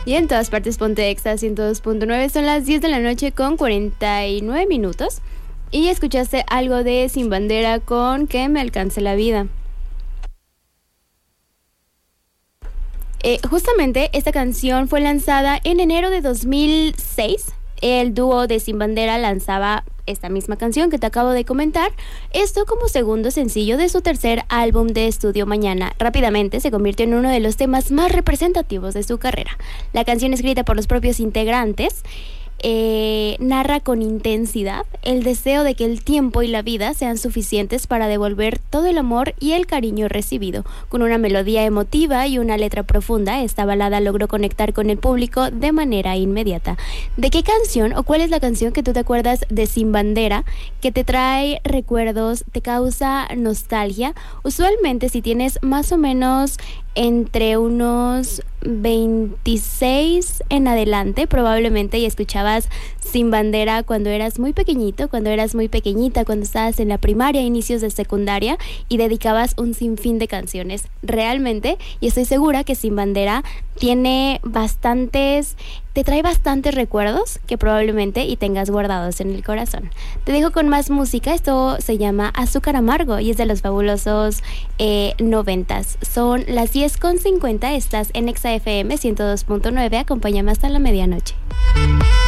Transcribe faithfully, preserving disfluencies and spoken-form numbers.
Y en todas partes ponte Exa ciento dos punto nueve. Son las diez de la noche con cuarenta y nueve minutos. Y escuchaste algo de Sin Bandera con Que me alcance la vida. Eh, justamente esta canción fue lanzada en enero de dos mil seis. El dúo de Sin Bandera lanzaba esta misma canción que te acabo de comentar, esto como segundo sencillo de su tercer álbum de estudio Mañana. Rápidamente se convirtió en uno de los temas más representativos de su carrera. La canción, escrita por los propios integrantes, Eh, narra con intensidad el deseo de que el tiempo y la vida sean suficientes para devolver todo el amor y el cariño recibido. Con una melodía emotiva y una letra profunda, esta balada logró conectar con el público de manera inmediata. ¿De qué canción o cuál es la canción que tú te acuerdas de Sin Bandera que te trae recuerdos, te causa nostalgia? Usualmente, si tienes más o menos entre unos veintiséis en adelante, probablemente, y escuchabas Sin Bandera cuando eras muy pequeñito, cuando eras muy pequeñita, cuando estabas en la primaria, inicios de secundaria, y dedicabas un sinfín de canciones. Realmente, y estoy segura que Sin Bandera tiene bastantes, te trae bastantes recuerdos que probablemente y tengas guardados en el corazón. Te dejo con más música. Esto se llama Azúcar Amargo y es de los fabulosos eh, noventas. Son las diez con cincuenta. Estás en Exa F M ciento dos punto nueve. Acompáñame hasta la medianoche.